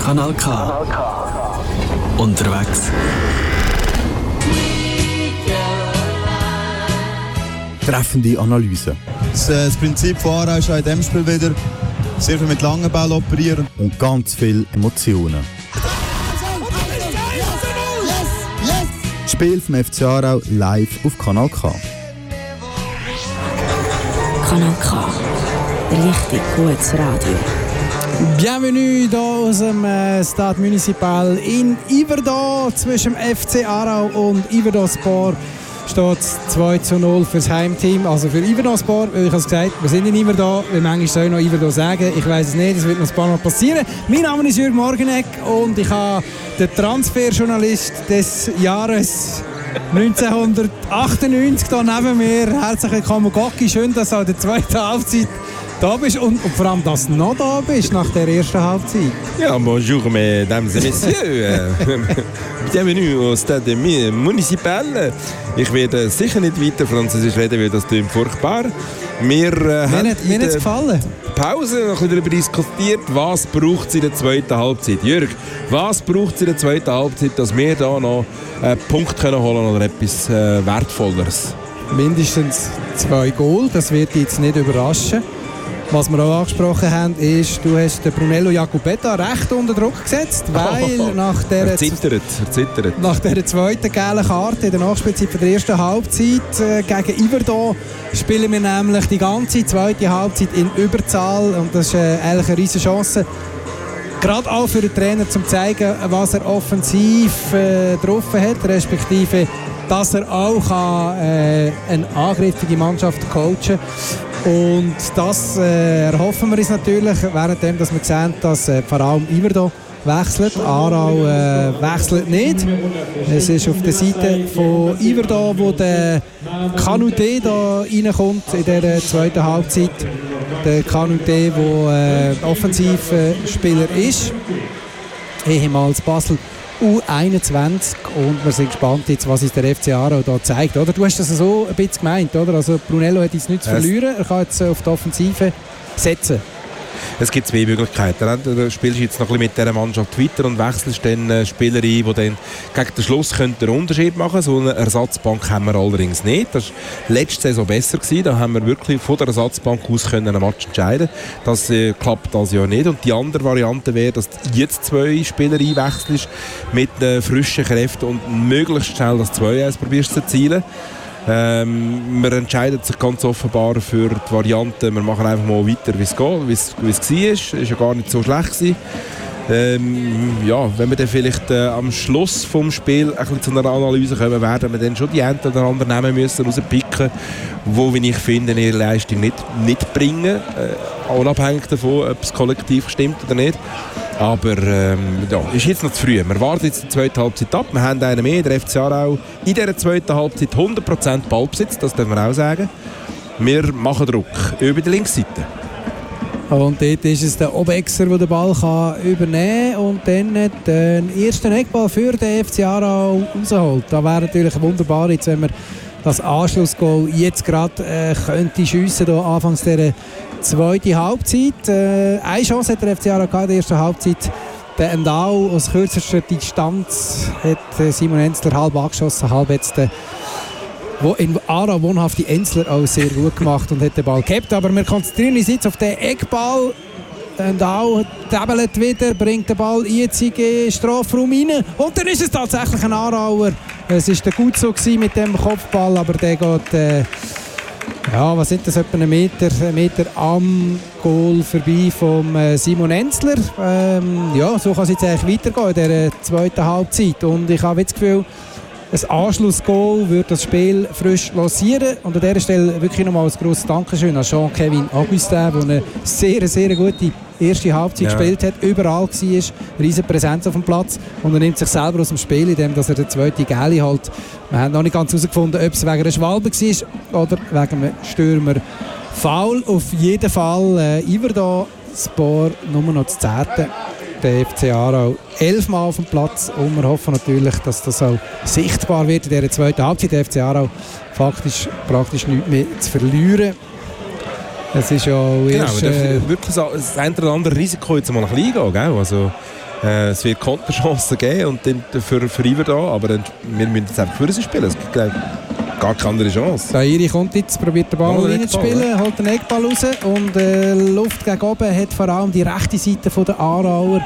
Kanal K. Unterwegs. Treffende Analyse. Das Prinzip von Aarau ist auch in diesem Spiel wieder sehr viel mit langen Bällen operieren. Und ganz viele Emotionen. Das Spiel vom FC Aarau live auf Kanal K. Kanal K. Richtig gutes Radio. Bienvenue hier aus dem Stade Municipal in Yverdon. Zwischen dem FC Aarau und Yverdon Sport steht es 2:0 fürs Heimteam. Also für Yverdon Sport, weil ich habe gesagt, wir sind in Yverdon. Weil manchmal soll ich noch Yverdon sagen. Ich weiß es nicht, das wird noch ein paar Mal passieren. Mein Name ist Jürg Morgenegg und ich habe den Transferjournalist des Jahres 1998 hier neben mir. Herzlich willkommen, Gocki. Schön, dass du in der zweiten Halbzeit da bist und vor allem, dass du noch da bist nach der ersten Halbzeit. Ja, bonjour, mesdames et messieurs. Bienvenue au Stade Municipal. Ich werde sicher nicht weiter Französisch reden, weil das klingt furchtbar. Mir hat es gefallen. Pause noch ein bisschen darüber diskutiert, was braucht es in der zweiten Halbzeit. Jürg, was braucht es in der zweiten Halbzeit, dass wir da noch einen Punkt holen können oder etwas Wertvolleres? Mindestens 2 Goal, das wird dich jetzt nicht überraschen. Was wir auch angesprochen haben, ist, du hast den Brunello Jacopetta recht unter Druck gesetzt, weil nach der zweiten gelben Karte in der Nachspielzeit der ersten Halbzeit gegen Yverdon spielen wir nämlich die ganze zweite Halbzeit in Überzahl und das ist eigentlich eine riesige Chance. Gerade auch für den Trainer, um zu zeigen, was er offensiv drauf hat, respektive, dass er auch eine angriffige Mannschaft coachen kann. Und das erhoffen wir uns natürlich, währenddem dass wir sehen, dass vor allem Yverdon wechselt. Aarau wechselt nicht. Es ist auf der Seite von Yverdon, wo der Kanouté da reinkommt in der zweiten Halbzeit. Der Kanouté, der Offensivspieler ist. Ehemals Basel U21 und wir sind gespannt jetzt, was uns der FC Aarau da zeigt. Oder? Du hast das so ein bisschen gemeint, oder? Also Brunello hat jetzt nichts zu verlieren, er kann jetzt auf die Offensive setzen. Es gibt 2 Möglichkeiten. Du spielst jetzt noch ein bisschen mit dieser Mannschaft weiter und wechselst dann Spieler ein, die dann gegen den Schluss den Unterschied machen können. So eine Ersatzbank haben wir allerdings nicht. Das war letzte Saison besser gewesen. Da haben wir wirklich von der Ersatzbank aus einen Match entscheiden. Das klappt das ja nicht. Und die andere Variante wäre, dass du jetzt 2 Spieler einwechselst mit frischen Kräften und möglichst schnell das 2-1 probierst zu erzielen. Man entscheidet sich ganz offenbar für die Variante, wir machen einfach mal weiter, wie es geht, wie es war. Es war ja gar nicht so schlecht gewesen. Ja, wenn wir dann vielleicht am Schluss des Spiels ein bisschen zu einer Analyse kommen, werden wir dann schon die einen oder anderen Namen müssen rauspicken, die, wie ich finde, ihre Leistung nicht bringen, unabhängig davon, ob es kollektiv stimmt oder nicht. Aber ja, ist jetzt noch zu früh. Wir warten jetzt die zweite Halbzeit ab. Wir haben einen mehr, der FC Aarau in dieser zweiten Halbzeit 100% Ballbesitz, das dürfen wir auch sagen. Wir machen Druck über die Linksseite. Und dort ist es der Obexer, der den Ball kann übernehmen kann und dann den ersten Eckball für den FC Aarau rausholt. Da wäre natürlich wunderbar, jetzt, wenn wir das Anschlussgoal jetzt gerade könnte schiessen, hier anfangs dieser zweite Halbzeit. Eine Chance hat der FC Aarau in der ersten Halbzeit. Der Endau aus kürzester Distanz hat Simon Enzler halb angeschossen, halb jetzt wo in Aarau wohnhafte Enzler auch sehr gut gemacht und hat den Ball gehabt. Aber wir konzentrieren uns jetzt auf den Eckball. Endau tabelt wieder, bringt den Ball jetzt in den Strafraum rein. Und dann ist es tatsächlich ein Aarauer. Es war gut so mit dem Kopfball, aber der geht... ja, was sind das, etwa einen Meter am Goal vorbei vom Simon Enzler. Ja, so kann es jetzt eigentlich weitergehen in dieser zweiten Halbzeit. Und ich habe das Gefühl, ein Anschlussgoal würde das Spiel frisch lancieren. Und an dieser Stelle wirklich nochmal ein grosses Dankeschön an Jean-Kevin Augustin, der eine sehr, sehr gute erste Halbzeit gespielt hat, überall war, riesige Präsenz auf dem Platz und er nimmt sich selber aus dem Spiel, indem er den zweiten Gäli holt. Wir haben noch nicht ganz herausgefunden, ob es wegen einer Schwalbe war oder wegen einem Stürmer Foul. Auf jeden Fall Yverdon Sport nur noch das 10. Der FC Aarau 11 Mal auf dem Platz und wir hoffen natürlich, dass das auch sichtbar wird in dieser zweiten Halbzeit. Der FC Aarau faktisch praktisch nichts mehr zu verlieren. Es ist ja erst... Genau, wirklich das ein oder andere Risiko jetzt mal ein bisschen eingehen, gell? Also, Es wird Konterchancen geben und dann für Iverdon, aber wir müssen jetzt einfach für sie spielen. Es gibt gar keine andere Chance. Tahiri kommt jetzt, probiert den Ball reinzuspielen, holt den Eckball raus und Luft gegen oben hat vor allem die rechte Seite von der Aarauer.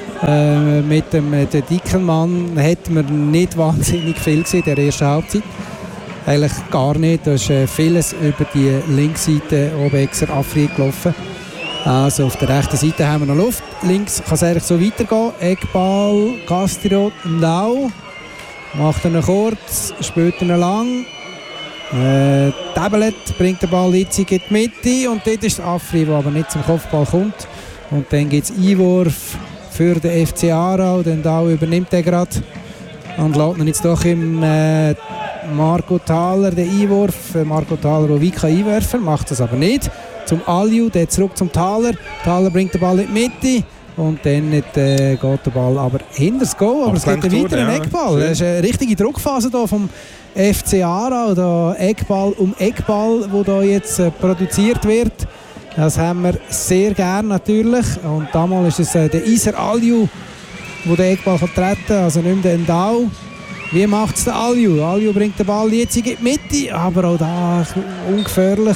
Mit dem Dickelmann hat man nicht wahnsinnig viel gesehen in der ersten Halbzeit. Eigentlich gar nicht. Da ist vieles über die Linksseite Obexer Afrique gelaufen. Also auf der rechten Seite haben wir noch Luft. Links kann es eigentlich so weitergehen. Eckball, Castro, Ndao. Macht ihn kurz, spielt ihn lang. Tablet bringt den Ball jetzt in die Mitte. Und dort ist Afri, der aber nicht zum Kopfball kommt. Und dann gibt es Einwurf für den FC Aarau. Den Ndao übernimmt er gerade. Und lässt ihn jetzt doch im Marco Thaler den Einwurf. Marco Thaler, der wie kann einwerfen, macht das aber nicht. Zum Aliu, der zurück zum Thaler. Thaler bringt den Ball in die Mitte. Und dann geht der Ball aber hinter das Goal. Aber es gibt einen weiteren Eckball. Das ist eine richtige Druckphase hier vom FC Aarau. Da Eckball um Eckball, der da jetzt produziert wird. Das haben wir sehr gern natürlich. Und damals ist es der Iser Aliu, der den Eckball treten kann. Also nicht mehr der Ndao. Wie macht es der Aliu? Aliu bringt den Ball jetzt in die Mitte. Aber auch da ungefährlich.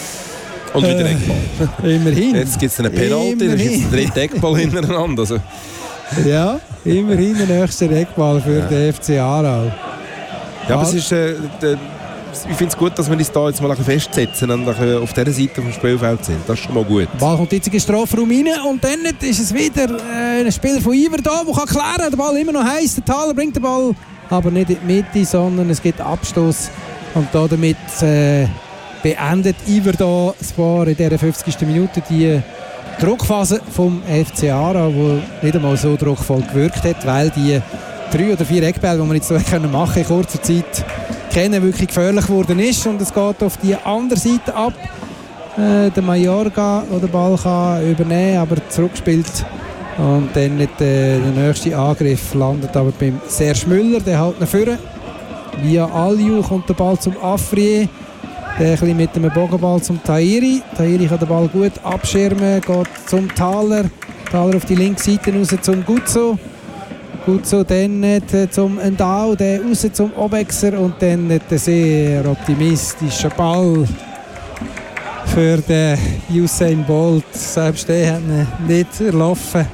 Und wieder Eckball. Immerhin. Jetzt gibt es einen Penalty, dann gibt es einen dritten Eckball hintereinander. Also. Ja, immerhin der nächste Eckball für den FC Aarau. Ja, aber es ist, ich finde es gut, dass wir uns da jetzt mal festsetzen und auf dieser Seite vom Spielfeld sind. Das ist schon mal gut. Der Ball kommt jetzt in den Strafraum rein und dann ist es wieder ein Spieler von Iverdon, der kann klären. Der Ball immer noch heiß. Der Thaler bringt den Ball aber nicht in die Mitte, sondern es gibt Abstoß. Und damit beendet Iverdon zwar in dieser 50. Minute die Druckphase vom FC Aarau, die nicht einmal so druckvoll gewirkt hat, weil die 3 oder 4 Eckbälle, die wir jetzt so machen in kurzer Zeit kennen, wirklich gefährlich geworden ist. Und es geht auf die andere Seite ab. Der Mayorga, der den Ball kann übernehmen, aber zurückspielt. Und dann nicht, der nächste Angriff landet aber beim Serge Müller, der hält ihn vorne. Via Aliu kommt der Ball zum Afrier. Der ein bisschen mit dem Bogenball zum Tahiri. Tahiri kann den Ball gut abschirmen, geht zum Thaler. Thaler auf die linke Seite raus zum Guzzo. Guzzo dann zum Ndao, der raus zum Obexer und dann der sehr optimistische Ball für den Usain Bolt. Selbst der hat ihn nicht erlaufen.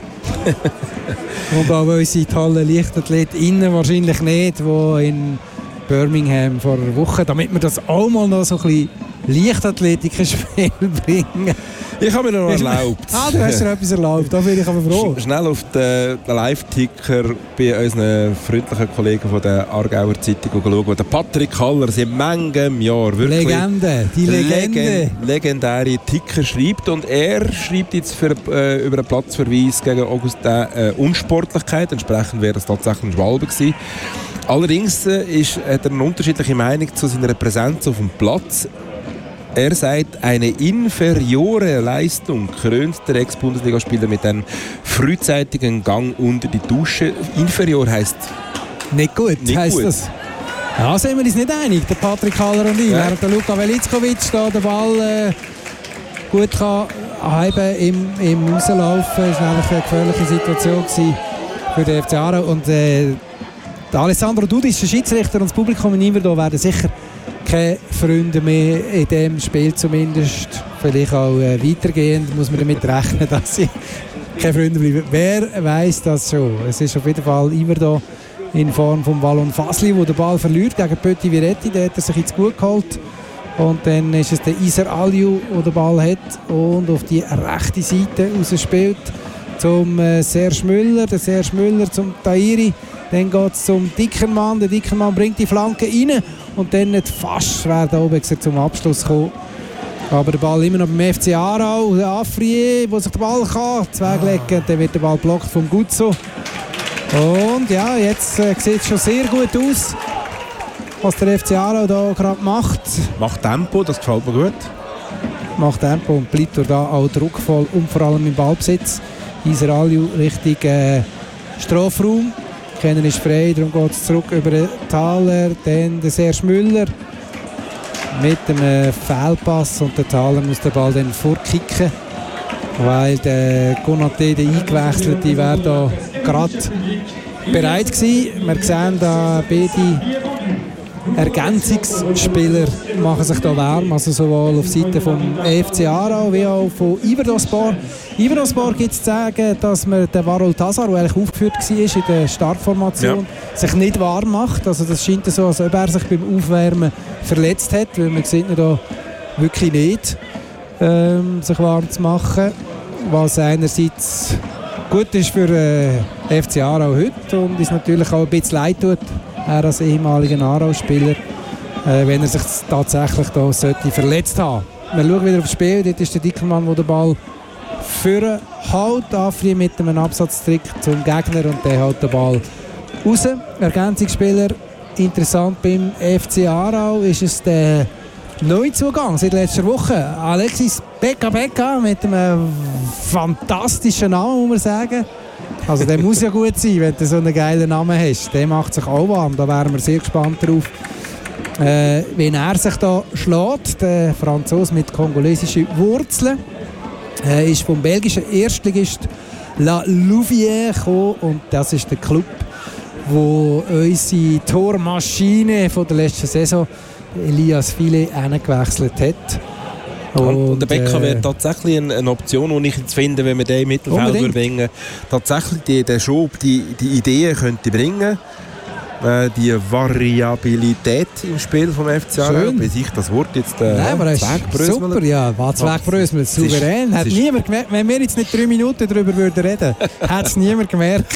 Und auch unsere tolle Leichtathletinnen wahrscheinlich nicht, die in Birmingham vor einer Woche, damit wir das auch mal noch so ein bisschen Leichtathletik-Spiel bringen. Ich habe mir noch erlaubt. Du hast dir etwas erlaubt, da bin ich aber froh. Schnell auf den Live-Ticker bei unseren freundlichen Kollegen von der Aargauer Zeitung schauen. Der Patrick Haller, seit manchem Jahr wirklich Legende. Legendäre Ticker schreibt. Und er schreibt jetzt über einen Platzverweis gegen Augustin Unsportlichkeit. Entsprechend wäre es tatsächlich ein Schwalbe gewesen. Allerdings hat er eine unterschiedliche Meinung zu seiner Präsenz auf dem Platz. Er sagt, eine inferiore Leistung krönt der Ex-Bundesligaspieler mit einem frühzeitigen Gang unter die Dusche. Inferior heisst nicht gut, heisst gut. Das. Ja, sind wir uns nicht einig, der Patrick Haller und ich. Ja. Während der Luka Velickovic da den Ball gut kann halben im Rauslaufen, das war eigentlich eine gefährliche Situation für den FC Aarau. Und der Alessandro Dudis, der Schiedsrichter und das Publikum in Iverdon werden sicher keine Freunde mehr in diesem Spiel zumindest. Vielleicht auch weitergehend muss man damit rechnen, dass sie keine Freunde bleiben. Wer weiss das schon? Es ist auf jeden Fall Iverdon in Form von Wallon Fasli, der den Ball verliert gegen Petit Viretti. Der hat er sich jetzt gut geholt. Und dann ist es der Iser Aliu, der den Ball hat und auf die rechte Seite rausspielt zum Serge Müller. Der Serge Müller zum Tahiri. Dann geht es zum Dickermann. Der Dickermann bringt die Flanke rein. Und dann nicht fast wäre der Obexer zum Abschluss gekommen. Aber der Ball immer noch beim FC Aarau. Der Afrier, der sich den Ball kann zweglegen. Dann wird der Ball blockt vom Guzzo. Und ja, jetzt sieht es schon sehr gut aus, was der FC Aarau da gerade macht. Macht Tempo, das gefällt mir gut. Macht Tempo und bleibt da auch druckvoll und vor allem im Ballbesitz. Iser Aliu Richtung Strafraum. Kennen ist frei, darum geht es zurück über den Thaler, dann der Serge Müller mit dem Fehlpass und der Thaler muss den Ball dann vorkicken. weil der Konaté, der Eingewechselte, wäre da gerade bereit gewesen. Wir sehen da beide Ergänzungsspieler machen sich da warm, also sowohl auf Seite vom FC Aarau wie auch von Iverdospor. Iverdospor gibt es zu sagen, dass man den Varol Tazar, der eigentlich aufgeführt war in der Startformation, sich nicht warm macht. Also das scheint so, als ob er sich beim Aufwärmen verletzt hat, weil man sieht ihn da wirklich nicht, sich warm zu machen, was einerseits gut ist für FC Aarau heute und ist natürlich auch ein bisschen leid tut, er als ehemaliger Aarau-Spieler, wenn er sich tatsächlich da sollte verletzt haben. Wir schauen wieder aufs Spiel, dort ist der Dickelmann, der den Ball führen haut, Afri mit einem Absatztrick zum Gegner und der haut den Ball raus. Ergänzungsspieler, interessant beim FC Aarau ist es der Neuzugang seit letzter Woche, Alexis Beka mit einem fantastischen Namen, muss man sagen. Also der muss ja gut sein, wenn du so einen geilen Namen hast. Der macht sich auch warm, da wären wir sehr gespannt drauf, wenn er sich da schlägt. Der Franzose mit kongolesischen Wurzeln ist vom belgischen Erstligist La Louvière gekommen und das ist der Club, wo unsere Tormaschine von der letzten Saison Elias File hingewechselt hat. Und der Becker wäre tatsächlich eine Option, die ich jetzt finde, wenn wir den im Mittelfeld bringen, tatsächlich den Schub, die Ideen könnte bringen, die Variabilität im Spiel vom FC Aarau, bis ich das Wort jetzt super, ja, Zweckbrösmel, souverän. Hat niemand gemerkt, wenn wir jetzt nicht 3 Minuten darüber reden würden, hat es niemand gemerkt.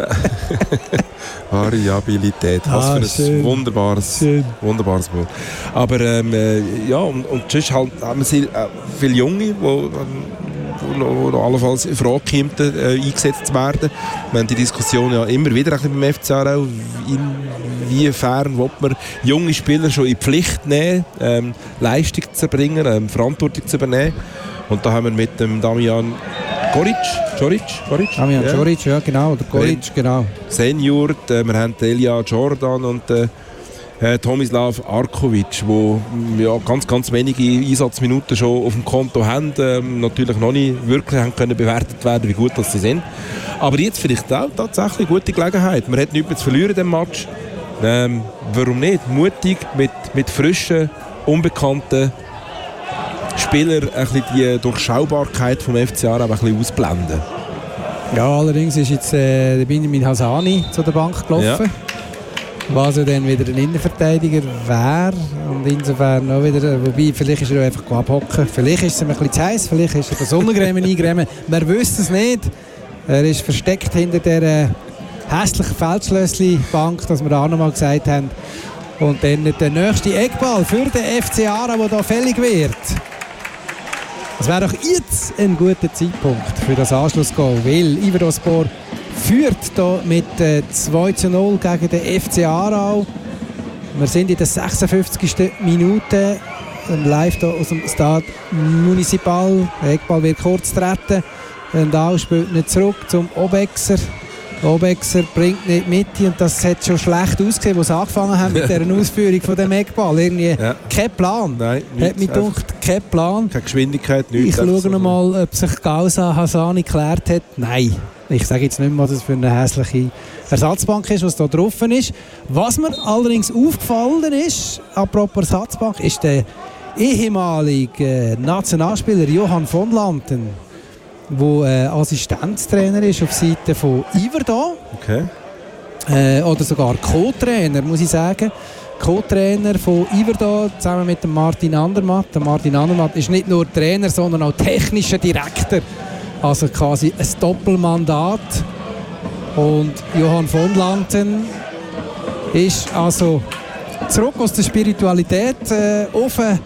Variabilität, was für ein wunderbares Wort. Aber ja, und sonst halt, haben wir viele Junge, die noch allenfalls in Frage kommt, eingesetzt werden. Wir haben die Diskussion ja immer wieder ein bisschen beim FC Aarau, inwiefern will man junge Spieler schon in die Pflicht nehmen, Leistung zu erbringen, Verantwortung zu übernehmen. Und da haben wir mit dem Damian Čorić, ja genau, oder Goric, genau. Senior, wir haben Elia Jordan und Tomislav Arkovic, die ja, ganz wenige Einsatzminuten schon auf dem Konto haben, natürlich noch nicht wirklich haben können bewertet werden, wie gut das sie sind. Aber jetzt vielleicht auch tatsächlich eine gute Gelegenheit. Man hat nichts mehr zu verlieren in diesem Match. Warum nicht? Mutig, mit frischen, unbekannten Spielern ein bisschen die Durchschaubarkeit vom FC Aarau ein bisschen ausblenden. Ja, allerdings ist jetzt der Benjamin Hassani zu der Bank gelaufen. Ja. Was ja dann wieder ein Innenverteidiger wäre. Und insofern auch wieder, wobei vielleicht ist er einfach abhocken. Vielleicht ist es ihm ein bisschen zu heiß, vielleicht ist er das Sonnencreme eingremen. Wir wissen es nicht. Er ist versteckt hinter der hässlichen Feldschlössli-Bank, das wir auch noch mal gesagt haben. Und dann der nächste Eckball für den FC Aarau, der hier fällig wird. Es wäre doch jetzt ein guter Zeitpunkt für das Anschlussgoal, weil Iverdospor führt hier mit 2:0 gegen den FC Aarau. Wir sind in der 56. Minute live hier aus dem Stade Municipal. Der Eckball wird kurz treten. Ndao spielt nicht zurück zum Obexer. Obexer bringt nicht mit und das hat schon schlecht ausgesehen, als sie angefangen haben mit dieser Ausführung von dem Eckball. Irgendwie kein Plan. Nein, hat mich gedacht, kein Plan. Keine Geschwindigkeit, nichts. Ich schaue noch mal, ob sich Gausa Hassani geklärt hat. Nein. Ich sage jetzt nicht mehr, was das für eine hässliche Ersatzbank ist, was da drauf ist. Was mir allerdings aufgefallen ist, apropos Ersatzbank, ist der ehemalige Nationalspieler Johann von Lanten, der Assistenztrainer ist auf Seite von Iverdon. Okay. Oder sogar Co-Trainer, muss ich sagen. Co-Trainer von Iverdon zusammen mit dem Martin Andermatt. Der Martin Andermatt ist nicht nur Trainer, sondern auch technischer Direktor. Also quasi ein Doppelmandat. Und Johann von Lanten ist also zurück aus der Spiritualität auf den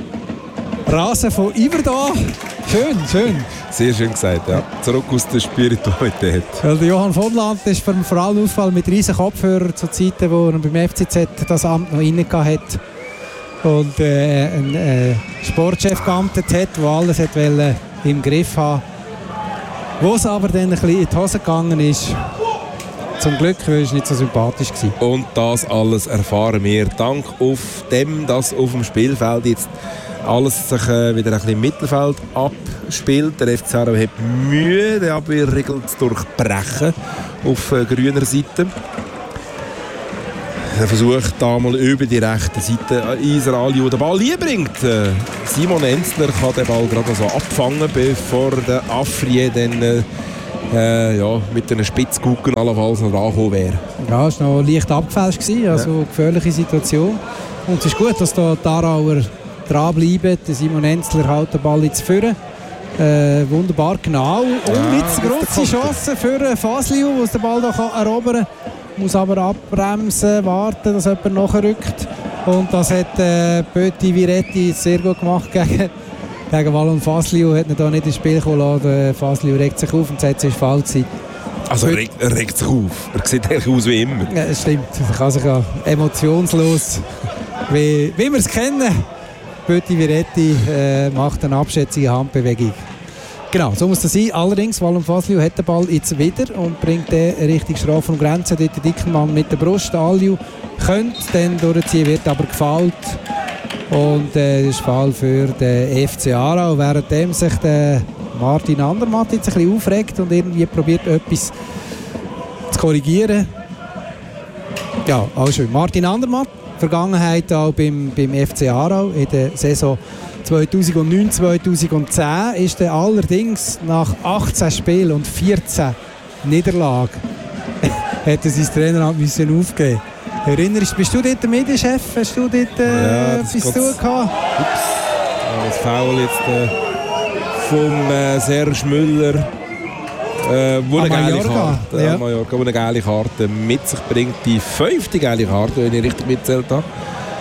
Rasen von Iverdon. Schön. Sehr schön gesagt, ja. Zurück aus der Spiritualität. Weil der Johann von Lanten ist vor allem Ausfall mit riesen Kopfhörern zu Zeiten, wo er beim FCZ das Amt noch inne hat. Und einen Sportchef geamtet hat, der alles im Griff haben wollte. Wo es aber dann ein bisschen in die Hose gegangen ist, zum Glück, weil es nicht so sympathisch war. Und das alles erfahren wir dank auf dem, dass auf dem Spielfeld jetzt alles sich wieder ein bisschen im Mittelfeld abspielt. Der FC Aarau hat Mühe, den Abwehrregel zu durchbrechen auf grüner Seite. Er versucht da mal über die rechte Seite Iser Aliou den Ball hier bringt. Simon Enzler kann den Ball gerade so abfangen, bevor der Afrier dann mit einer Spitzgucken allenfalls noch rangekommen wäre. Ja, es war noch leicht abgefälscht, also gefährliche Situation. Und es ist gut, dass da die Aarauer dranbleiben. Simon Enzler hält den Ball jetzt führen. Wunderbar genau. Und jetzt eine grosse Chance für Fasliou, der den Ball da erobern kann. Muss aber abbremsen, warten, dass jemand nachrückt. Und das hat Pöti Viretti sehr gut gemacht gegen Wallon Fasliou. Hat ihn da nicht ins Spiel kommen lassen. Fasliou regt sich auf und sagt, es ist falsch. Also er regt sich auf. Er sieht eigentlich aus wie immer. Ja, das stimmt. Er kann sich ja emotionslos, wie wir es kennen. Pöti Viretti macht eine abschätzige Handbewegung. Genau, so muss das sein. Allerdings, Wallon Fasliou hat den Ball jetzt wieder und bringt den Richtung Strafraumgrenze. Dort der Dickenmann mit der Brust. Aliou könnte dann durchziehen, wird aber gefoult. Und das ist Fall für den FC Aarau, währenddem sich der Martin Andermatt jetzt ein bisschen aufregt und irgendwie probiert, etwas zu korrigieren. Ja, auch schön. Martin Andermatt, Vergangenheit auch beim FC Aarau in der Saison 2009-2010 ist er allerdings nach 18 Spielen und 14 Niederlagen hätte sein Traineramt müssen aufgeben. Erinnerst, bist du dort der Medienchef? Hast du dort etwas zu tun gehabt? Ups, das Foul jetzt vom Serge Müller, wo eine geile Karte mit sich bringt. Die 5. geile Karte, wenn ich richtig mitzählt habe.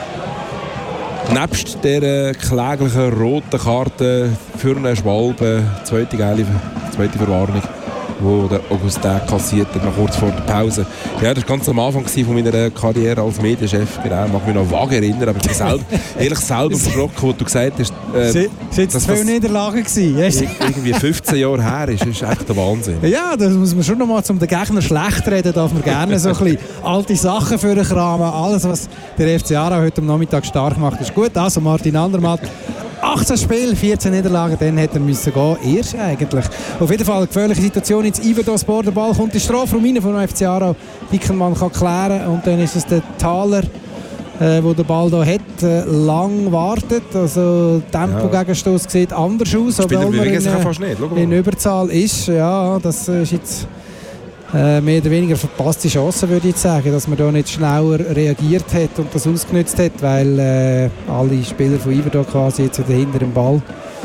Nebst der kläglichen roten Karte für einen Schwalbe, zweite Verwarnung, wo der Augustin kassiert hat, noch kurz vor der Pause. Ja, das war ganz am Anfang von meiner Karriere als Medienchef. Genau, ich mag mich noch vage erinnern, aber ich bin selber verschrocken, wo du gesagt hast, sind es 2 Niederlagen gewesen? Irgendwie 15 Jahre her ist echt der Wahnsinn. Ja, das muss man schon noch mal, um den Gegner schlecht reden, darf man gerne so ein bisschen alte Sachen für den Kram. Alles, was der FC Aarau heute am Nachmittag stark macht, ist gut. Also Martin Andermatt, 18 Spiele, 14 Niederlagen, dann hätte er müssen gehen. Erst eigentlich. Auf jeden Fall eine gefährliche Situation. Jetzt Iverdos-Bor, der Ball kommt in den Strafraum rein von dem FC Aarau. Dickenmann kann klären und dann ist es der Thaler, der den Ball hier hat, lang wartet. Also Tempo-Gegenstoß sieht anders aus, obwohl man in Überzahl ist. Ja, das ist jetzt mehr oder weniger eine verpasste Chance, würde ich sagen, dass man da nicht schneller reagiert hat und das ausgenutzt hat, weil alle Spieler von Iverdo quasi jetzt wieder hinter dem Ball.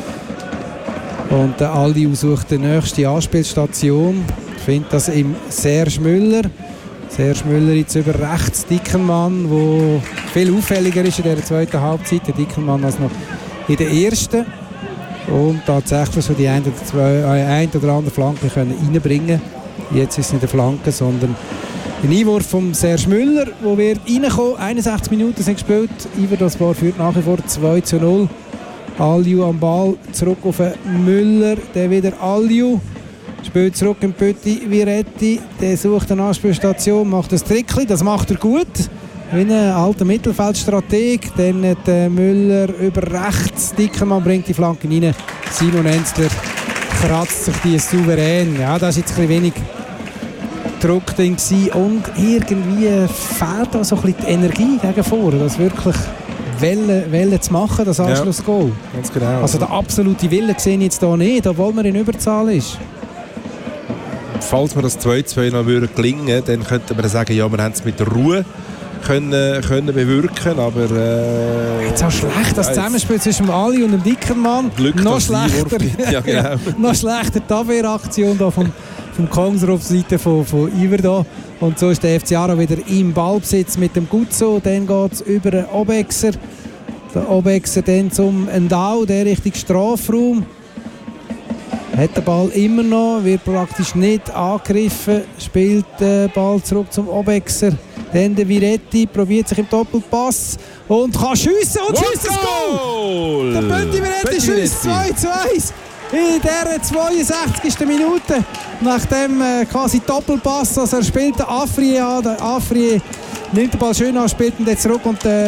Und Aliou sucht die nächste Anspielstation. Ich finde das im Serge Müller. Serge Müller jetzt über rechts Dickenmann, der viel auffälliger ist in der zweiten Halbzeit, der Dickenmann als noch in der ersten. Und tatsächlich so die ein oder andere Flanke können reinbringen. Jetzt ist es nicht eine Flanke, sondern ein Einwurf von Serge Müller, der wird reinkommen. 61 Minuten sind gespielt. Iverdos-Bor führt nach wie vor 2:0. Aliou am Ball, zurück auf Müller, der wieder Aliou. Spielt zurück in Pöti Viretti, der sucht eine Anspielstation, macht ein Trickli, das macht er gut. Wie ein alter Mittelfeldstrateg. Dann hat Müller über rechts, Dickenmann bringt die Flanke rein. Simon Enzler kratzt sich die souverän. Ja, das war jetzt ein wenig Druck drin und irgendwie fehlt da so ein bisschen die Energie gegen vorne, das wirklich Welle zu machen, das Anschlussgoal. Ja, ganz genau. Also der absolute Wille sehe ich jetzt hier nicht, obwohl man in Überzahl ist. Falls mir das 2:2 noch gelingen würde, dann könnte man sagen, ja, wir haben es mit Ruhe können bewirken, aber jetzt auch schlecht das Zusammenspiel zwischen Ali und dem Dickenmann. Noch schlechter, ja, genau. Noch schlechter die Abwehraktion da vom Kongser auf der Seite von Iverdo. Und so ist der FC Aarau wieder im Ballbesitz mit dem Guzzo. Dann geht es über den Obexer. Der Obexer dann zum Ndao, der Richtung Strafraum. Hat den Ball immer noch, wird praktisch nicht angegriffen, spielt den Ball zurück zum Obexer. Dann der Viretti probiert sich im Doppelpass und kann schiessen und schießt das Goal! Der Pöti Viretti schießt 2:1 in der 62. Minute. Nach dem quasi Doppelpass, also er spielt den Afrier an. Der Afrier nimmt den Ball schön an, spielt ihn dann zurück und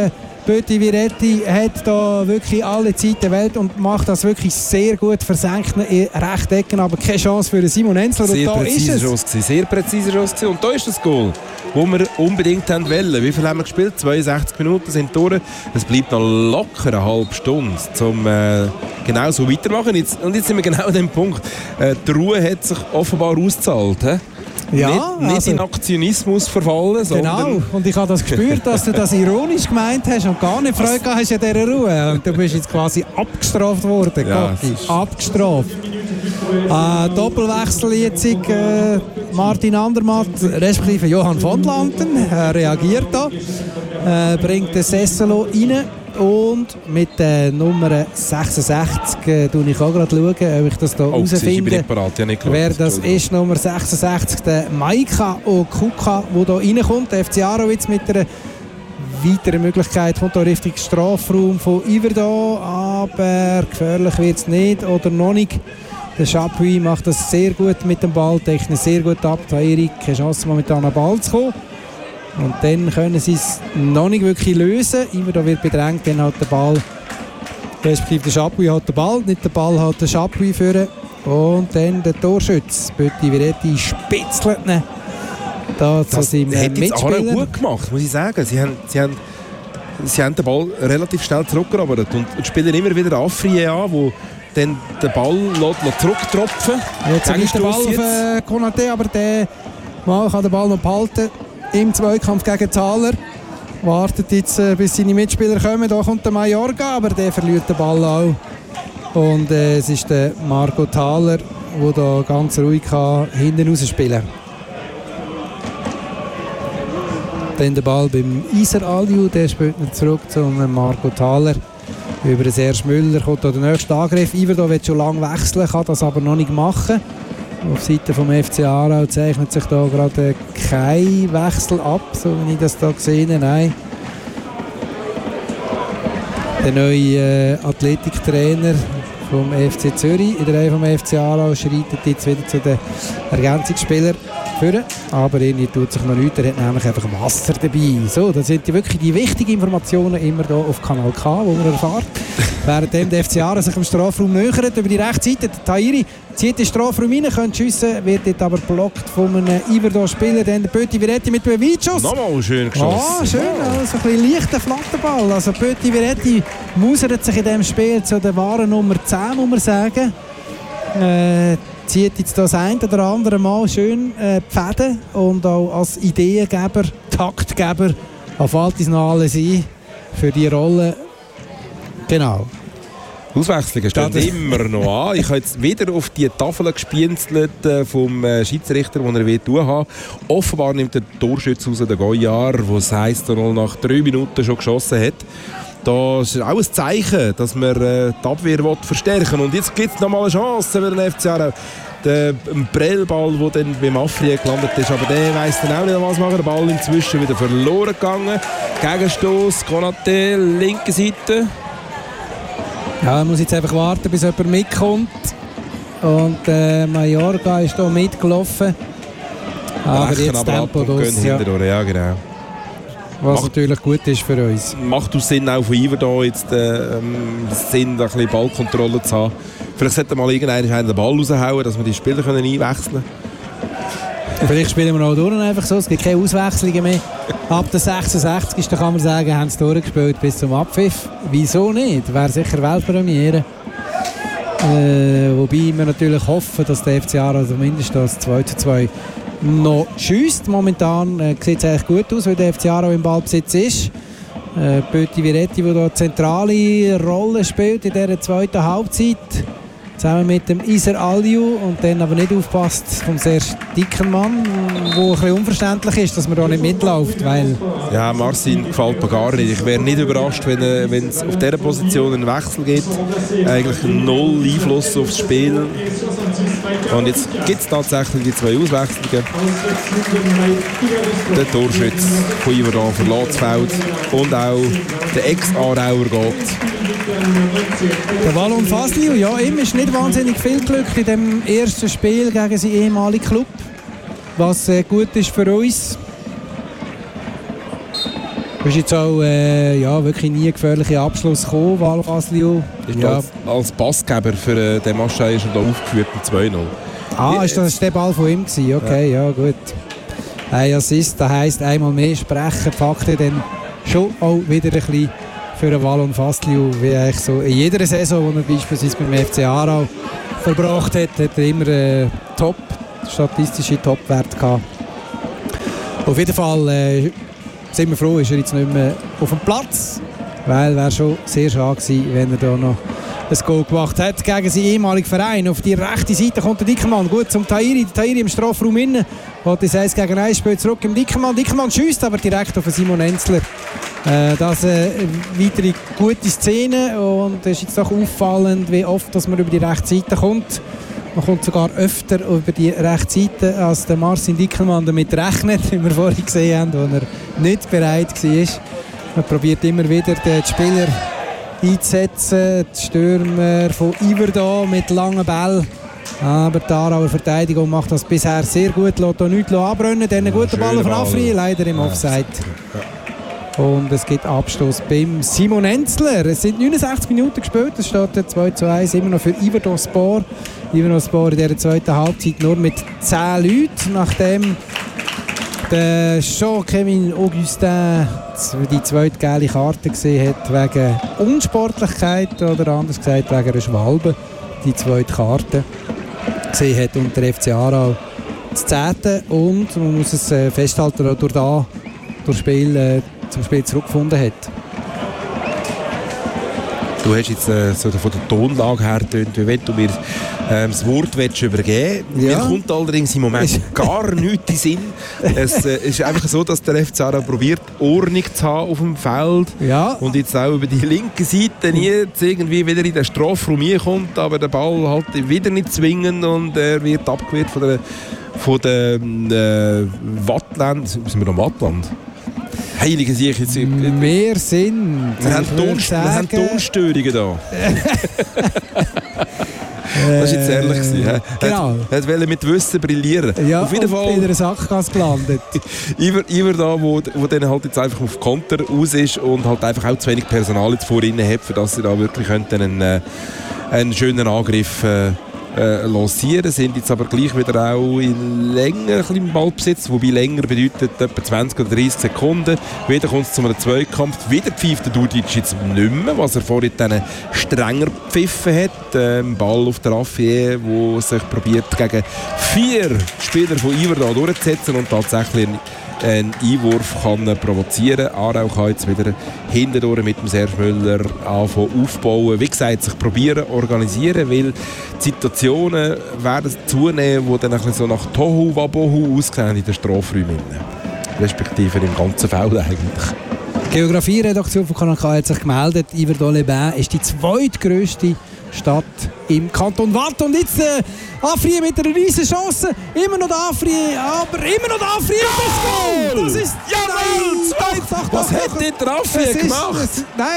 Pötti Viretti hat da wirklich alle Zeit der Welt und macht das wirklich sehr gut, versenkt in Rechtecken, aber keine Chance für Simon Enzler. Sehr und da präziser ist Schuss gewesen, sehr präziser Schuss gewesen. Und da ist das Goal, das wir unbedingt haben wollen. Wie viel haben wir gespielt? 62 Minuten sind durch. Es bleibt noch locker eine halbe Stunde, um genau so weitermachen. Und jetzt sind wir genau an dem Punkt. Die Ruhe hat sich offenbar ausgezahlt. He? Ja, nicht in Aktionismus verfallen, sondern... Genau, und ich habe das gespürt, dass du das ironisch gemeint hast und gar nicht Freude gehabt hast an dieser Ruhe. Und du bist jetzt quasi abgestraft worden, ja, abgestraft. Doppelwechsel jetzt, Martin Andermatt, respektive Johann von Lanten, reagiert da, bringt den Sesselo rein. Und mit der Nummer 66 schaue ich auch gerade, ob ich das hier herausfinde. Wer das ist, Nummer 66, der Maika Okuka, der hier reinkommt. Der FC Aarau jetzt mit einer weiteren Möglichkeit kommt hier Richtung Strafraum von Yverdon, aber gefährlich wird es nicht oder noch nicht. Der Chapuis macht das sehr gut mit dem Ball, technisch sehr gut ab. Erik keine Chance, momentan an den Ball zu kommen. Und dann können sie es noch nicht wirklich lösen. Immer da wird bedrängt, dann hat der Ball, respektive der Chapuis hat den Ball, nicht der Ball hat der Chapuis führen. Und dann der Torschütz, Pötti Viretti, spitzelt ihn da zu seinem Mitspieler. Das hat gut gemacht, muss ich sagen. Sie haben den Ball relativ schnell zurückgerobert und spielen immer wieder Afrié an, wo dann den Ball zurücktropfen. Jetzt ist der Ball auf Konaté, aber der Mann kann den Ball noch behalten. Im Zweikampf gegen Thaler. Wartet jetzt, bis seine Mitspieler kommen. Da kommt der Mayorga, aber der verliert den Ball auch. Und es ist der Marco Thaler, der da ganz ruhig kann, hinten raus spielen kann. Dann der Ball beim Iser Aliu, der spielt nicht zurück zum Marco Thaler. Über den Serge Müller kommt da der nächste Angriff. Yverdon will schon lange wechseln, kann das aber noch nicht machen. Auf Seite vom FC Aarau zeichnet sich da gerade kein Wechsel ab, so wie ich das da gesehen habe. Nein. Der neue Athletiktrainer vom FC Zürich in der Reihe vom FC Aarau schreitet jetzt wieder zu den Ergänzungsspielern führen. Aber irgendwie tut sich noch nichts, er hat nämlich einfach Wasser dabei. So, das sind wirklich die wichtigen Informationen immer hier auf Kanal K, wo man erfährt. Während der FC Aarau sich im Strafraum nähert, über die rechte Seite, der Tahiri zieht den Strafraum rein, könnte schiessen, wird dort aber blockt von einem Yverdon-Spieler, dann der Pötti Viretti mit einem Weitschuss. Nochmal schön geschossen. Ah, schön, also ein bisschen leichter Flatterball. Also Pötti Viretti mausert sich in diesem Spiel zu der wahren Nummer 10, muss man sagen. Zieht jetzt das ein oder andere Mal schön die Fäden und auch als Ideengeber, Taktgeber auf alles noch alles ein für die Rolle. Genau. Auswechslungen stehen immer noch an. Ich habe jetzt wieder auf die Tafel gespienzelt vom Schiedsrichter, den er tun will. Offenbar nimmt der Torschütze raus, der Goyard, der das heisst, er nach 3 Minuten schon geschossen hat. Das ist auch ein Zeichen, dass man die Abwehr verstärken will. Und jetzt gibt es nochmal eine Chance für den FC Aarau. Der Prellball, der dann beim Afrié gelandet ist, aber der weiss dann auch nicht, was machen. Der Ball inzwischen wieder verloren gegangen. Gegenstoß, Konaté, linke Seite. Ja, man muss jetzt einfach warten, bis jemand mitkommt. Und Mayorga ist hier mitgelaufen. Aber jetzt Tempo los. Ja, genau. Was natürlich gut ist für uns. Macht es Sinn, auch von Yverdon jetzt Sinn, ein bisschen Ballkontrolle zu haben. Vielleicht sollte mal irgendeiner den Ball raushauen, dass wir die Spieler einwechseln können. Vielleicht spielen wir auch durch einfach so, es gibt keine Auswechslungen mehr. Ab der 66. kann man sagen, haben sie durchgespielt bis zum Abpfiff. Wieso nicht? Wäre sicher Weltpremiere. Wobei wir natürlich hoffen, dass der FC Aarau zumindest das 2:2 noch schiesst. Momentan sieht es eigentlich gut aus, weil der FC Aarau im Ballbesitz ist. Pötti Viretti, der da eine zentrale Rolle spielt in dieser zweiten Halbzeit. Zusammen mit dem Iser Aliu und dann aber nicht aufpasst vom sehr dicken Mann, der ein bisschen unverständlich ist, dass man da nicht mitläuft. Weil ja, Marcin gefällt mir gar nicht. Ich wäre nicht überrascht, wenn es auf dieser Position einen Wechsel gibt. Eigentlich 0 Einfluss aufs Spiel. Und jetzt gibt es tatsächlich die 2 Auswechslungen. Der Torschütz von Yverdon verlässt das Feld und auch der Ex-Aarauer geht. Der Wallon Fasliu, ja, ihm ist nicht wahnsinnig viel Glück in dem ersten Spiel gegen seinen ehemaligen Club, was gut ist für uns. Du hast jetzt auch wirklich nie gefährliche Abschluss gekommen, Valfasliu. Ja. Als Passgeber für den Maschei ist er da aufgeführt mit 2-0. Ist das der Ball von ihm gewesen? Okay, ja gut. Ein Assist, das heisst einmal mehr sprechen, die Fakten dann schon auch wieder ein bisschen für einen Valon Fasliu, wie eigentlich so in jeder Saison, die er beispielsweise beim FC Aarau verbracht hat, hat er immer statistische Topwerte gehabt. Auf jeden Fall sind wir froh, ist er jetzt nicht mehr auf dem Platz, weil wäre schon sehr schade gewesen, wenn er da noch ein Goal gemacht hat gegen seinen ehemaligen Verein. Auf die rechte Seite kommt der Dickermann, gut zum Tahiri, der Tahiri im Strafraum innen, hat das 1 gegen 1 Spiel zurück im Dickermann schiesst aber direkt auf Simon Enzler. Das weitere gute Szene und es ist jetzt doch auffallend, wie oft dass man über die rechte Seite kommt. Man kommt sogar öfter über die rechte Seite, als der Marcin Dickermann damit rechnet, wie wir vorhin gesehen haben, wo er nicht bereit war. Man probiert immer wieder den Spieler einzusetzen, die Stürmer von Iverdon mit langen Bällen. Aber die Aarauer Verteidigung macht das bisher sehr gut, lässt auch nichts abbrennen. Dann ein guter Ball von Afri, leider im Offside. Und es gibt Abstoß beim Simon Enzler. Es sind 69 Minuten gespielt, es steht 2-1 immer noch für Iverdon Sport. Iverdon Sport in dieser zweiten Halbzeit nur mit 10 Leuten, nachdem der Jean-Kevin Augustin die zweite gelbe Karte gesehen hat wegen Unsportlichkeit oder anders gesagt wegen einer Schwalbe. Die zweite Karte gesehen hat und der FC Aarau das 10. und man muss es festhalten, dass durch Spiel zum Spiel zurückgefunden hat. Du hast jetzt so von der Tonlage her getönt, wie wenn du mir das Wort übergeben willst. Ja. Mir kommt allerdings im Moment gar nichts in den Sinn. Es ist einfach so, dass der FC Aarau probiert, Ordnung zu haben auf dem Feld. Ja. Und jetzt auch über die linke Seite nie irgendwie wieder in den Strafraum kommt, aber der Ball halt wieder nicht zwingend und er wird abgewehrt von der Wattland. Sind wir noch Wattland? Heilige Sieg jetzt. Wir sind. Wir haben Tonstörungen da. Das war jetzt ehrlich. Genau. Er wollte mit Wissen brillieren. Ja, auf jeden Fall in einer Sackgasse gelandet. Iver da, wo dann halt jetzt einfach auf Konter aus ist und halt einfach auch zu wenig Personal jetzt vorhin hat, für dass sie da wirklich einen schönen Angriff lancieren, sind jetzt aber gleich wieder auch länger im Ballbesitz, wobei länger bedeutet etwa 20 oder 30 Sekunden. Wieder kommt es zu einem Zweikampf, wieder pfeift der Dudic jetzt nicht mehr, was er vorhin dann strenger gepfiffen hat. Ball auf der Raffier, der sich probiert gegen 4 Spieler von Iverdon durchzusetzen und tatsächlich einen Einwurf kann provozieren. Aarau kann jetzt wieder hintendurch mit dem Serge Müller anfangen aufbauen. Wie gesagt, sich probieren, organisieren, weil die Situationen werden zunehmen, die dann ein bisschen so nach Tohu Wabohu aussehen in den Strafräumen. Respektive im ganzen Feld eigentlich. Die Geografie-Redaktion von Kanal K hat sich gemeldet, Yverdon-les-Bains ist die zweitgrösste Stadt im Kanton Waadt. Und jetzt Afri mit einer riesen Chance. Immer noch Afri, aber immer noch Afri. Das ist jawohl! Was hat der Afri gemacht?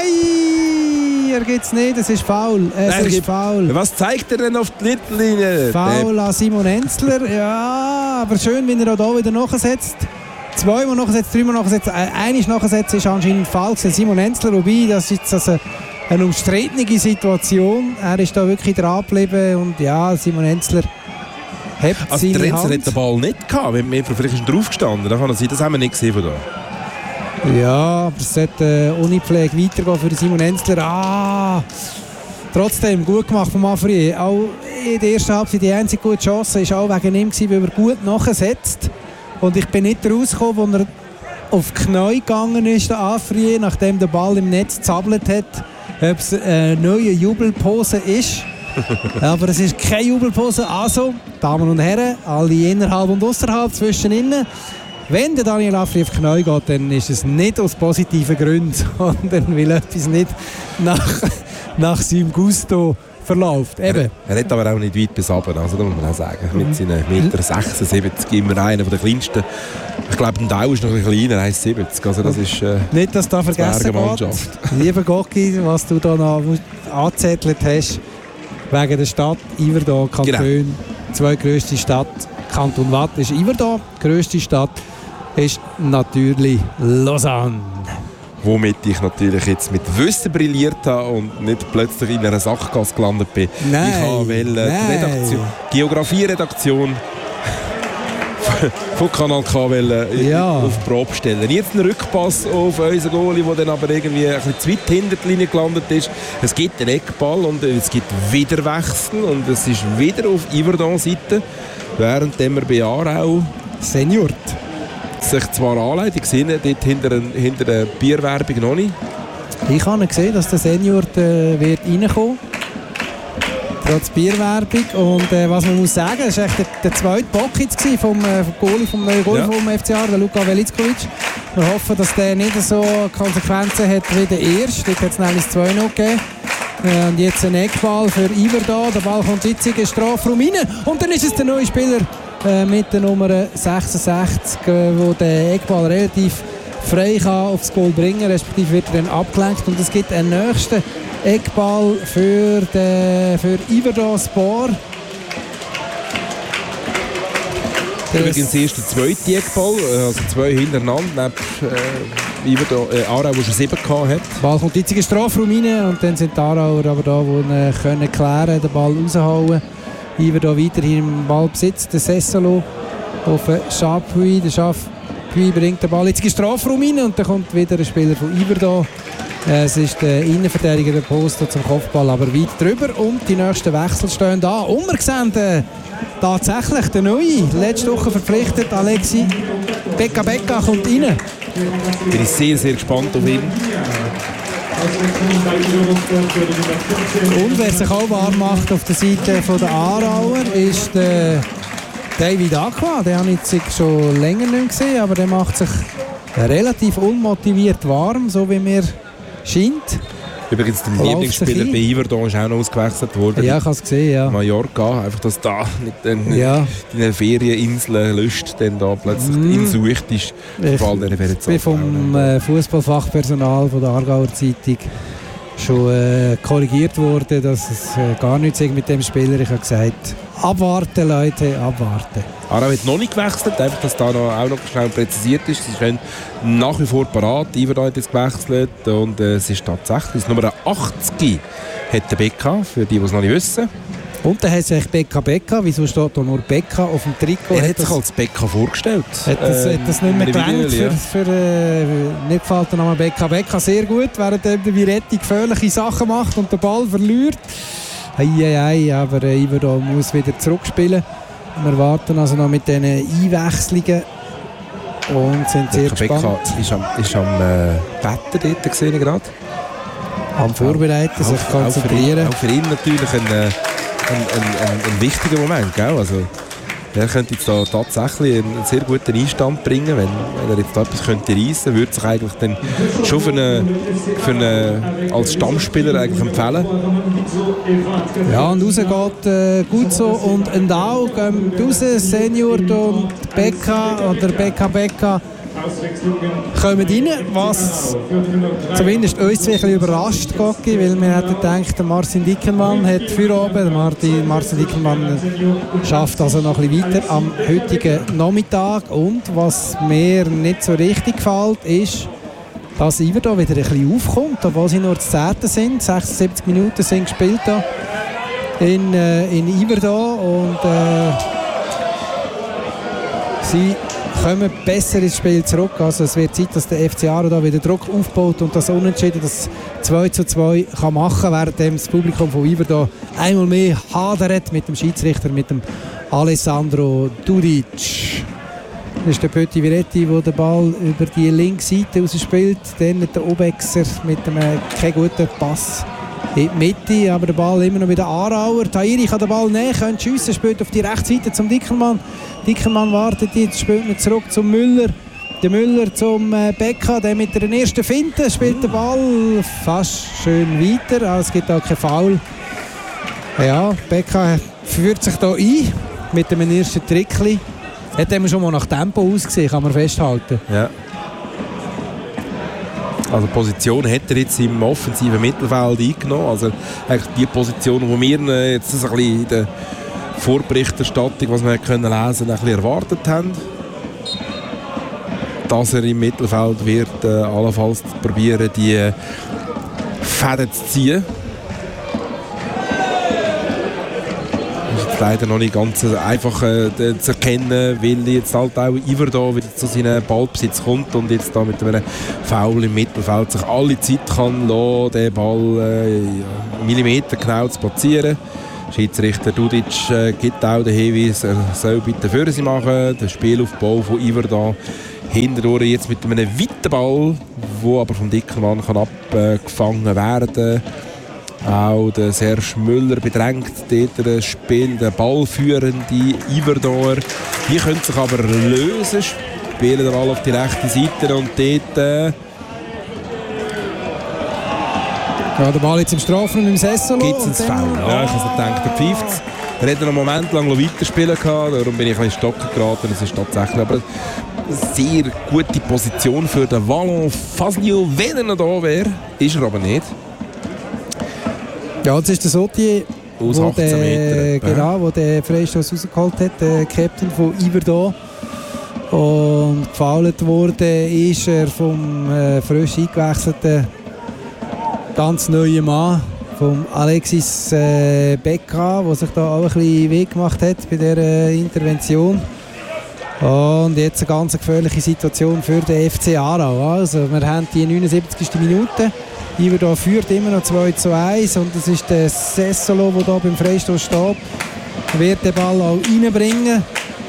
Nein, er geht es nicht. Es ist faul. Faul. Was zeigt er denn auf die Mittellinie? Faul an Simon Enzler. Ja, aber schön, wenn er auch hier wieder nachsetzt. 2-mal nachgesetzt, 3-mal nachgesetzt, einmal nachgesetzt ist anscheinend falsch. Simon Enzler, wobei das ist also eine umstrittene Situation. Er ist da wirklich dran geblieben und ja, Simon Enzler hat also seine der Hand. Enzler hat den Ball nicht gehabt, vielleicht ist er draufgestanden. Das haben wir nicht gesehen von da. Ja, aber es sollte ohne Pflege weitergehen für Simon Enzler. Trotzdem gut gemacht von Afri. Auch in der ersten Halbzeit die einzige gute Chance war auch wegen ihm, weil er gut nachsetzt. Und ich bin nicht rausgekommen, als er auf die Knie gegangen ist, der Afri, nachdem der Ball im Netz zappelt hat, ob es eine neue Jubelpose ist. Aber es ist keine Jubelpose. Also, Damen und Herren, alle innerhalb und außerhalb, zwischen innen. Wenn der Daniel Afri auf die Knie geht, dann ist es nicht aus positiven Gründen, sondern weil etwas nicht nach seinem Gusto verläuft. Eben. Er hat aber auch nicht weit bis runter, also da muss man auch sagen. Mit seinen 1,76 m immer einer der kleinsten. Ich glaube, ein Dau ist noch ein bisschen kleiner, 1,70 m. Also das ist nicht, dass da vergessen geht. Lieber Gocki, was du da noch angezettelt hast, wegen der Stadt Iverdon, Kanton, genau. Zweitgrößte Stadt, Kanton Waadt ist Iverdon, die grösste Stadt ist natürlich Lausanne. womit ich natürlich jetzt mit Wissen brilliert habe und nicht plötzlich in einer Sackgasse gelandet bin. Nein, ich wollte die Geografie-Redaktion von Kanal K auf die Probe stellen. Jetzt ein Rückpass auf unseren Goalie, der dann aber irgendwie ein bisschen zu weit hinter die Linie gelandet ist. Es gibt einen Eckball und es gibt wieder Wechsel und es ist wieder auf Yverdon-Seite, während wir bei Aarau Senior sich zwar anleitet, ich sehe ihn dort hinter der Bierwerbung noch nicht. Ich habe gesehen, dass der Senior wird reinkommen. Trotz Bierwerbung. Und was man muss sagen, das war der zweite Bock jetzt vom Goalie, vom neuen Goalie vom FCA, der Luka Velickovic. Wir hoffen, dass der nicht so Konsequenzen hat wie der erste. Dort hat es nämlich 2-0 gegeben. Und jetzt ein Eckball für Yverdon. Der Ball kommt jetzt in den Strafraum rein. Und dann ist es der neue Spieler mit der Nummer 66, der den Eckball relativ frei kann aufs Goal bringen, respektive wird er dann abgelenkt. Und es gibt einen nächsten Eckball für Yverdon Sport. Übrigens erst der zweite Eckball, also 2 hintereinander, neben Aarau, der schon 7 hatte. Der Ball kommt jetzt in den Strafraum rein und dann sind die Aarauer aber da, die können klären, den Ball raushauen. Yverdon weiterhin im Ballbesitz, der Sessolo auf Chapuis. Der Chapuis bringt den Ball jetzt in den Strafraum rein und dann kommt wieder ein Spieler von Yverdon. Es ist der Innenverteidiger der Poster zum Kopfball, aber weit drüber und die nächsten Wechsel stehen da. Und wir sehen tatsächlich den Neuen, letzte Woche verpflichtet, Alexi Becca kommt rein. Bin ich sehr, sehr gespannt auf ihn. Und wer sich auch warm macht auf der Seite der Aarauer ist der David Aqua. Den habe ich jetzt schon länger nicht gesehen, aber der macht sich relativ unmotiviert warm, so wie mir scheint. Übrigens, der Lieblingsspieler bei Yverdon ist auch noch ausgewechselt worden. Ja, ich habe es gesehen, ja. Mallorca, einfach, dass da nicht die Ferieninseln löscht, dann da plötzlich insucht ist. Ich bin vom Fußballfachpersonal von der Aargauer Zeitung schon korrigiert worden, dass es gar nichts mit dem Spieler. Ich habe gesagt, abwarten Leute, abwarten. Aarau hat noch nicht gewechselt, einfach, dass da noch, auch noch schnell präzisiert ist. Sie sind nach wie vor parat. Yverdon hat jetzt gewechselt und es ist tatsächlich das Nummer 80 hat der Becca, für die es noch nicht wissen. Und dann hat sich Becca, wieso steht da nur Becca auf dem Trikot? Er hat sich als Becca vorgestellt. Hat das nicht mehr gelangt nicht gefällt der Name Becca sehr gut, während der Viretti gefährliche Sachen macht und den Ball verliert. Aber Yverdon muss wieder zurückspielen. Wir warten also noch mit diesen Einwechslungen und sind sehr gespannt. Becca ist am Betten dort gesehen gerade. Am Vorbereiten, sich konzentrieren. Auch für ihn natürlich ein wichtiger Moment, gell? Also, er könnte jetzt da tatsächlich einen sehr guten Einstand bringen, wenn er jetzt da etwas könnte reissen, würde sich eigentlich dann schon für als Stammspieler eigentlich empfehlen. Ja, und raus geht gut so und Endau gehen raus, Senior und Becca oder Becca kommen rein, was zumindest uns ein bisschen überrascht, Gocki, weil wir hätten gedacht, der Marcin Dickenmann hat für oben. Marcin Dickenmann schafft also noch ein bisschen weiter am heutigen Nachmittag. Und was mir nicht so richtig gefällt, ist, dass Yverdon wieder ein bisschen aufkommt, obwohl sie nur zu 10. sind. 76 Minuten sind gespielt da in Yverdon und sie kommen besser ins Spiel zurück. Also es wird Zeit, dass der FC Aarau da wieder Druck aufbaut und das Unentschieden, das 2:2 kann machen, während das Publikum von Yverdon einmal mehr hadert mit dem Schiedsrichter, mit dem Alessandro Dudic. Das ist der Petit Viretti, der den Ball über die linke Seite rausspielt. Dann der Obexer mit einem kein guten Pass in die Mitte, aber der Ball immer noch bei den Aarauer. Tahiri kann den Ball nehmen, könnte schiessen, spielt auf die rechte Seite zum Dickermann. Dickermann wartet jetzt, spielt nicht zurück zum Müller. Der Müller zum Becca, der mit der ersten Finte spielt den Ball fast schön weiter. Also es gibt auch kein Foul. Ja, Becca führt sich hier ein mit dem ersten Trickli. Hat immer schon mal nach Tempo ausgesehen, kann man festhalten. Ja. Also Position hat er jetzt im offensiven Mittelfeld eingenommen. Also eigentlich die Position, die wir jetzt ein bisschen in der Vorberichterstattung, was wir können lesen, ein bisschen erwartet haben. dass er im Mittelfeld wird allenfalls probieren, die Fäden zu ziehen. Das ist jetzt leider noch nicht ganz einfach zu erkennen, weil jetzt halt auch Iverdon wieder zu seinem Ballbesitz kommt und jetzt da mit einem Foul im Mittelfeld sich alle Zeit kann lassen, den Ball Millimeter genau zu platzieren. Schiedsrichter Dudic gibt auch den Hinweis, er soll bitte für sie machen. Der Spielaufbau von Iverdon hintendurch jetzt mit einem weiten Ball, der aber vom Dickermann kann abgefangen werden. Auch der Serge Müller bedrängt dort das Spiel, der ballführende Iverdor. Die können sich aber lösen, spielen den Ball auf die rechte Seite und dort ja, der Ball jetzt im Strafraum im Sesselo. gibt es ein Foul. Ja, ich habe so gedacht, der pfeift es. Er hätte noch einen Moment lang weiterspielen können, darum bin ich ein bisschen stocken geraten. Es ist tatsächlich aber eine sehr gute Position für den Wallon Faslio, wenn er noch da wäre. Ist er aber nicht. Ja, jetzt ist der Sotier, aus 18 Metern. Genau, wo der Freistoß rausgeholt hat, der Captain von Iverdon. Und gefoult wurde ist er vom frisch eingewechselten ganz neuen Mann, vom Alexis Becca, der sich da auch ein bisschen Weg gemacht hat bei dieser Intervention. Und jetzt eine ganz gefährliche Situation für den FC Aarau. Also, wir haben die 79. Minute. Iverdon führt immer noch 2:1 und das ist der Sessolo, der hier beim Freistoß steht. Er wird den Ball auch reinbringen.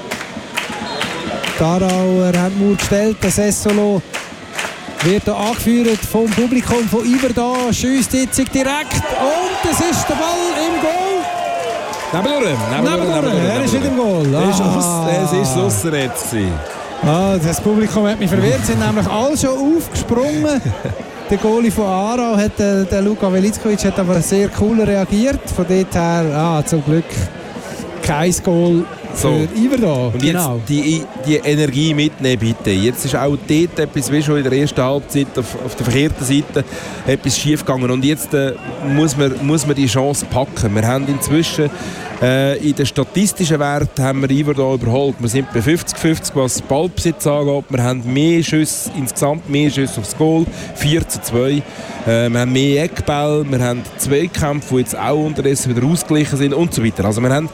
Die Aarauer haben die Mauer gestellt. Der Sessolo wird hier angeführt vom Publikum von Iverdon. Schiesst jetzt direkt und es ist der Ball im Goal. Nebendurch. Er ist wieder im Goal. Es ist ausser jetzt. Das Publikum hat mich verwirrt. Sie sind nämlich alle schon aufgesprungen. Der Goalie von Aarau, der Luka Velickovic, hat aber sehr cool reagiert. Von dort her, zum Glück kein Goal für Iverdon. Und jetzt die Energie mitnehmen, bitte. Jetzt ist auch dort etwas, wie schon in der ersten Halbzeit auf der verkehrten Seite etwas schief gegangen. Und jetzt muss man die Chance packen. Wir haben inzwischen in den statistischen Werten haben wir Iverdon überholt. Wir sind bei 50-50, was Ballbesitz angeht. Wir haben insgesamt mehr Schüsse aufs Goal, 4:2. Wir haben mehr Eckbälle, wir haben Zweikämpfe, die jetzt auch unterdessen wieder ausgeglichen sind und so weiter. Also wir haben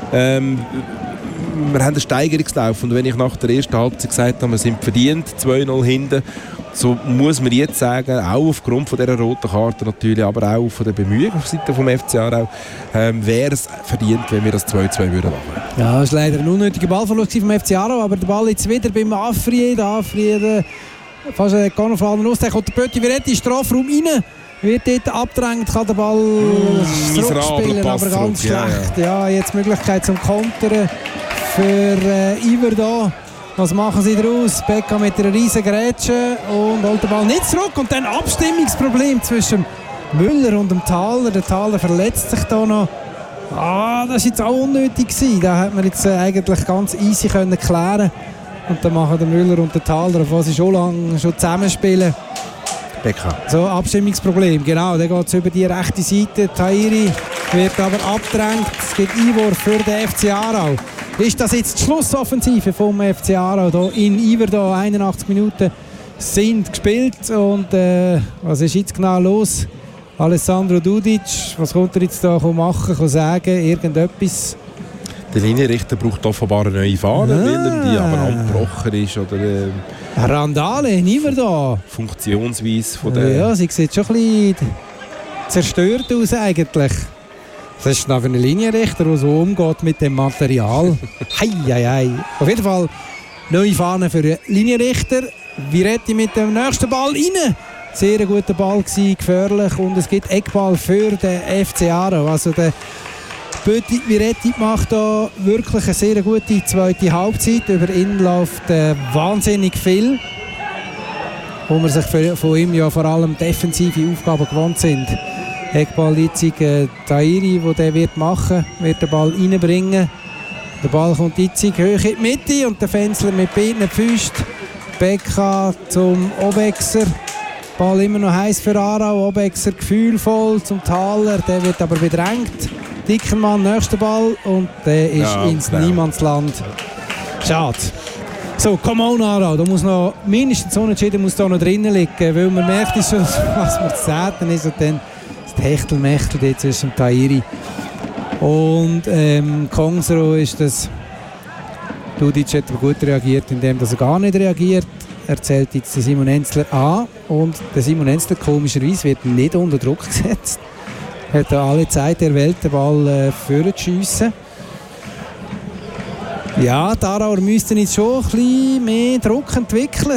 einen Steigerungslauf und wenn ich nach der ersten Halbzeit gesagt habe, wir sind verdient 2:0 hinten, so muss man jetzt sagen, auch aufgrund von dieser roten Karte natürlich, aber auch von der Bemühungen auf der Seite vom FC Aarau, wäre es verdient, wenn wir das 2:2 würden machen. Ja, das war leider ein unnötiger Ballverlust vom FC Aarau, aber der Ball jetzt wieder beim Afried. Fast gar noch vor aus, der kommt der Pötti Viretti in den Strafraum rein. Wird dort abgedrängt, kann der Ball zurückspielen, aber ganz schlecht. Ja, jetzt Möglichkeit zum Kontern für Iverdon. Was machen sie daraus? Becca mit einer riesen Grätsche und holt den Ball nicht zurück. Und dann Abstimmungsproblem zwischen Müller und dem Thaler. Der Thaler verletzt sich da noch. Das war jetzt auch unnötig gewesen. Da hätte man jetzt eigentlich ganz easy klären können. Und dann machen der Müller und der Thaler, obwohl sie schon lange zusammenspielen. Becca. So, Abstimmungsproblem, genau. Dann geht es über die rechte Seite. Tahiri wird aber abgedrängt. Es gibt Einwurf für den FC Aarau. Ist das jetzt die Schlussoffensive vom FC Aarau hier in Iverdon? 81 Minuten sind gespielt. Und was ist jetzt genau los? Alessandro Dudic, was kommt er jetzt da machen, kann sagen? Irgendetwas? Der Linienrichter braucht offenbar eine neue Fahne, weil die aber abgebrochen ist. Oder Randale in Iverdon. Funktionsweise von der... Ja, sie sieht schon ein bisschen zerstört aus eigentlich. Das ist noch für einen Linienrichter, der so umgeht mit dem Material. Hei. Auf jeden Fall neue Fahne für den Linienrichter. Viretti mit dem nächsten Ball rein. Sehr ein guter Ball gewesen, gefährlich. Und es gibt Eckball für den FC Aarau. Also der Pötti Viretti macht da wirklich eine sehr gute zweite Halbzeit. Über ihn läuft wahnsinnig viel. Wo wir sich von ihm ja vor allem defensive Aufgaben gewohnt sind. Eckball jetzt Tahiri, der wird machen, wird den Ball reinbringen. Der Ball kommt jetzt hoch in die Mitte und der Fenzler mit beiden Füßen. Becca zum Obexer. Ball immer noch heiß für Aarau. Obexer gefühlvoll zum Thaler, der wird aber bedrängt. Dickermann, nächster Ball und der ist ins Niemandsland. Schade. So, come on, Aarau. Da muss noch mindestens unentschieden muss da noch drinnen liegen, weil man merkt schon, was man zu sagen ist. Und dann das Techtelmechtel jetzt zwischen Tahiri und Kongsro ist das. Dudic hat aber gut reagiert, indem er gar nicht reagiert. Er zählt jetzt den Simon Enzler an und der Simon Enzler komischerweise wird nicht unter Druck gesetzt. Er hat alle Zeit der Welt den Ball vorzuschiessen. Ja, die Aarauer müssten jetzt schon ein bisschen mehr Druck entwickeln.